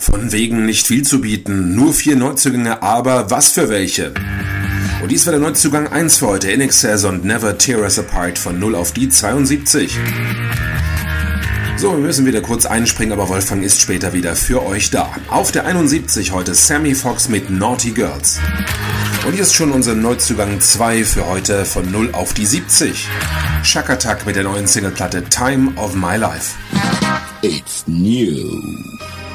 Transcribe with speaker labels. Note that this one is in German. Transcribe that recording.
Speaker 1: Von wegen nicht viel zu bieten, nur 4 Neuzugänge, aber was für welche. Und dies war der Neuzugang 1 für heute, INXS und Never Tear Us Apart von 0 auf die 72. So, wir müssen wieder kurz einspringen, aber Wolfgang ist später wieder für euch da. Auf der 71 heute Sammy Fox mit Naughty Girls. Und hier ist schon unser Neuzugang 2 für heute von 0 auf die 70. Shakatak mit der neuen Singleplatte Time of My Life.
Speaker 2: It's new.